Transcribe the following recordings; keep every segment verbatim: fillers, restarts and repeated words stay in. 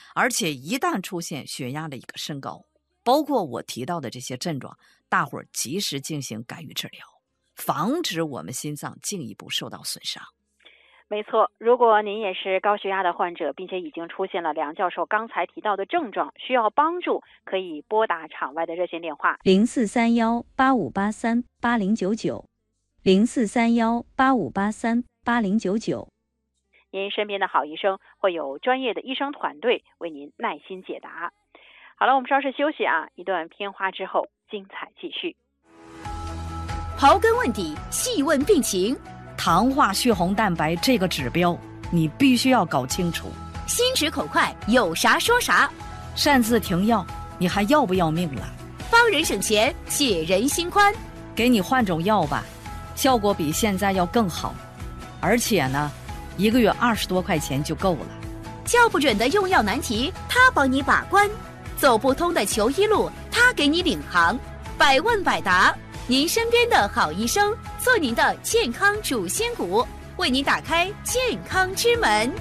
而且一旦出现血压的一个升高，包括我提到的这些症状，大伙儿及时进行干预治疗，防止我们心脏进一步受到损伤。 没错，如果您也是高血压的患者，并且已经出现了梁教授刚才提到的症状，需要帮助，可以拨打场外的热线电话零四三幺八五八三八零九九，零四三幺八五八三八零九九。 您身边的好医生会有专业的医生团队为您耐心解答。好了，我们稍事休息啊，一段片花之后，精彩继续。 刨根问底，细问病情， 糖化血红蛋白这个指标你必须要搞清楚。 心直口快，有啥说啥。 擅自停药，你还要不要命了？ 帮人省钱，解人心宽。 给你换种药吧，效果比现在要更好，而且呢一个月二十多块钱就够了。 叫不准的用药难题，他帮你把关；走不通的求医路，他给你领航。百问百答，您身边的好医生，做您的健康主心骨，为您打开健康之门。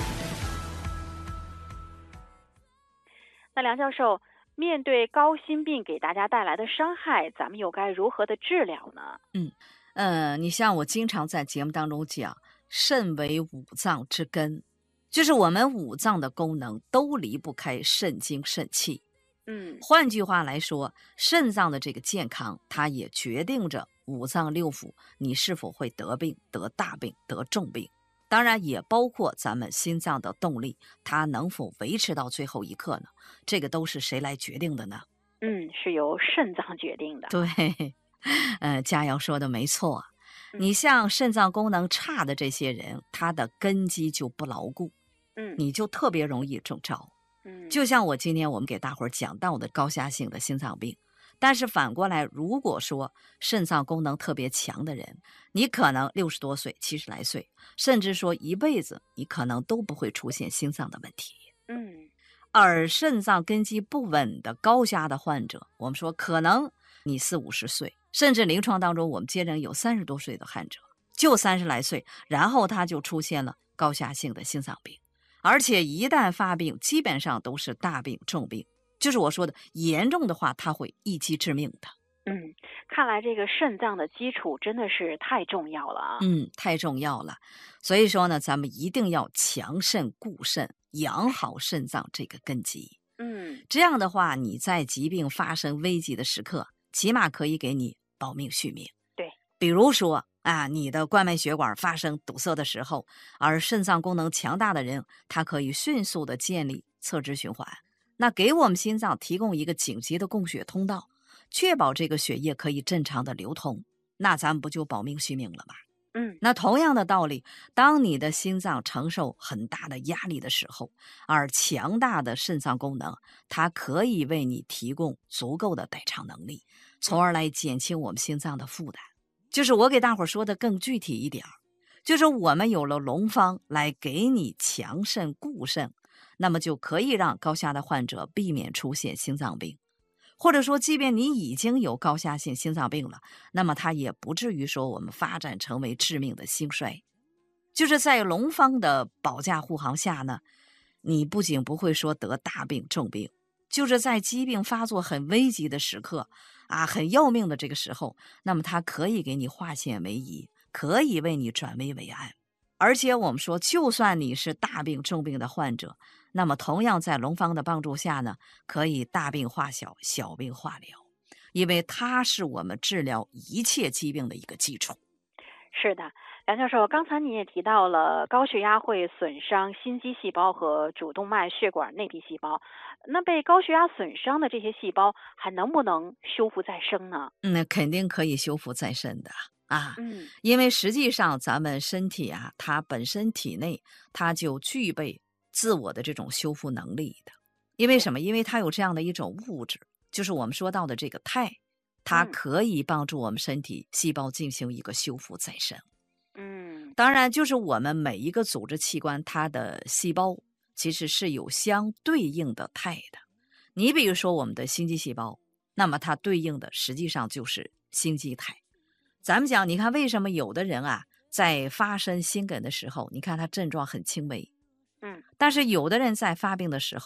那梁教授，面对高心病给大家带来的伤害，咱们又该如何的治疗呢？ 嗯，呃，你像我经常在节目当中讲，肾为五脏之根，就是我们五脏的功能都离不开肾精肾气。 嗯， 换句话来说，肾脏的这个健康，它也决定着五脏六腑你是否会得病、得大病、得重病。当然也包括咱们心脏的动力，它能否维持到最后一刻呢？这个都是谁来决定的呢？ 嗯，是由肾脏决定的。 对，呃，佳瑶说的没错。你像肾脏功能差的这些人，他的根基就不牢固， 嗯， 你就特别容易中招。 嗯， 就像我今天我们给大伙儿讲到的高压性的心脏病，但是反过来，如果说肾脏功能特别强的人，你可能六十多岁、七十来岁，甚至说一辈子，你可能都不会出现心脏的问题。 嗯， 而肾脏根基不稳的高压的患者，我们说可能你四五十岁，甚至临床当中我们接诊有三十多岁的患者，就三十来岁，然后他就出现了高压性的心脏病，而且一旦发病，基本上都是大病重病，就是我说的严重的话，它会一击致命的。 嗯，看来这个肾脏的基础真的是太重要了啊。 嗯，太重要了。所以说呢，咱们一定要强肾固肾，养好肾脏这个根基。 嗯， 这样的话，你在疾病发生危急的时刻，起码可以给你保命续命。 对， 比如说啊，你的冠脉血管发生堵塞的时候，而肾脏功能强大的人，他可以迅速的建立侧支循环，那给我们心脏提供一个紧急的供血通道，确保这个血液可以正常的流通，那咱们不就保命续命了吗？ 嗯， 那同样的道理，当你的心脏承受很大的压力的时候，而强大的肾脏功能，它可以为你提供足够的代偿能力，从而来减轻我们心脏的负担。就是我给大伙说的更具体一点，就是我们有了龙方来给你强肾固肾，那么就可以让高压的患者避免出现心脏病，或者说即便你已经有高压性心脏病了，那么它也不至于说我们发展成为致命的心衰。就是在龙方的保驾护航下呢，你不仅不会说得大病重病，就是在疾病发作很危急的时刻啊，很要命的这个时候，那么它可以给你化险为夷，可以为你转危为安。而且我们说，就算你是大病重病的患者，那么同样在龙方的帮助下呢，可以大病化小，小病化疗，因为它是我们治疗一切疾病的一个基础。 是的，梁教授，刚才你也提到了高血压会损伤心肌细胞和主动脉血管内皮细胞，那被高血压损伤的这些细胞还能不能修复再生呢？ 嗯，那肯定可以修复再生的啊， 嗯， 因为实际上咱们身体啊，它本身体内它就具备自我的这种修复能力的。因为什么？因为它有这样的一种物质，就是我们说到的这个肽，它可以帮助我们身体细胞进行一个修复再生。 嗯， 当然就是我们每一个组织器官，它的细胞其实是有相对应的肽的。你比如说我们的心肌细胞，那么它对应的实际上就是心肌肽。咱们讲，你看为什么有的人啊，在发生心梗的时候，你看他症状很轻微， 嗯， 但是有的人在发病的时候